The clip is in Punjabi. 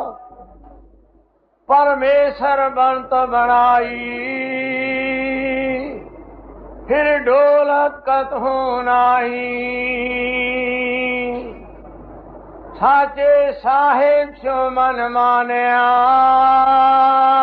परमेश्वर बनत बनाई, फिर ढोलक कतहु नाही। साचे साहेब सो मन मानिया,